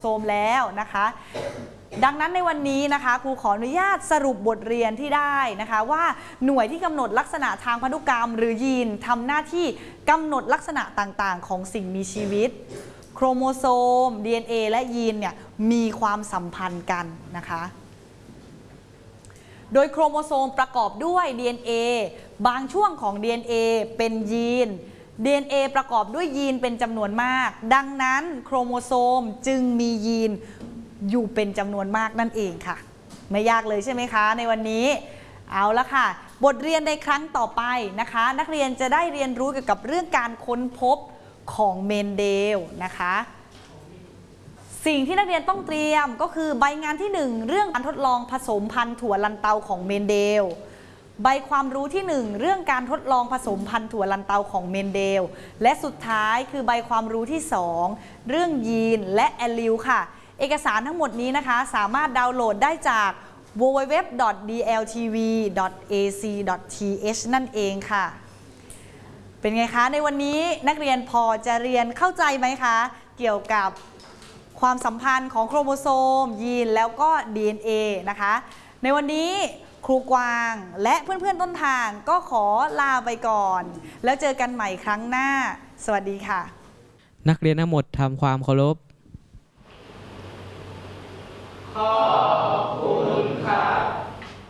โซมแล้วนะคะดังนั้นในวันนี้นะคะครูขออนุญาตสรุปบทเรียนที่ได้นะคะว่าหน่วยที่กำหนดลักษณะทางพันธุกรรมหรือยีนทำหน้าที่กำหนดลักษณะต่างๆของสิ่งมีชีวิตโครโมโซม DNA และยีนเนี่ยมีความสัมพันธ์กันนะคะโดยโครโมโซมประกอบด้วย DNA บางช่วงของ DNA เป็นยีน DNA ประกอบด้วยยีนเป็นจำนวนมากดังนั้นโครโมโซมจึงมียีนอยู่เป็นจำนวนมากนั่นเองค่ะไม่ยากเลยใช่ไหมคะในวันนี้เอาละค่ะบทเรียนในครั้งต่อไปนะคะนักเรียนจะได้เรียนรู้เกี่ยวกับเรื่องการค้นพบของเมนเดลนะคะสิ่งที่นักเรียนต้องเตรียมก็คือใบงานที่1เรื่องการทดลองผสมพันธุ์ถั่วลันเตาของเมนเดลใบความรู้ที่1เรื่องการทดลองผสมพันธุ์ถั่วลันเตาของเมนเดลและสุดท้ายคือใบความรู้ที่2เรื่องยีนและแอลลิลค่ะเอกสารทั้งหมดนี้นะคะสามารถดาวน์โหลดได้จาก www.dltv.ac.th นั่นเองค่ะเป็นไงคะในวันนี้นักเรียนพอจะเรียนเข้าใจไหมคะเกี่ยวกับความสัมพันธ์ของโครโมโซมยีนแล้วก็ DNA นะคะในวันนี้ครูกวางและเพื่อนๆต้นทางก็ขอลาไปก่อนแล้วเจอกันใหม่ครั้งหน้าสวัสดีค่ะนักเรียนทั้งหมดทำความเคารพขอบคุณค่ะ